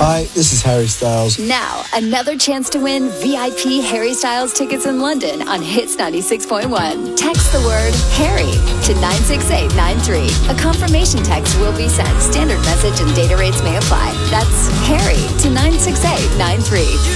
Hi, this is Harry Styles. Now, another chance to win VIP Harry Styles tickets in London on Hits 96.1. Text the word Harry to 96893. A confirmation text will be sent. Standard message and data rates may apply. That's Harry to 96893.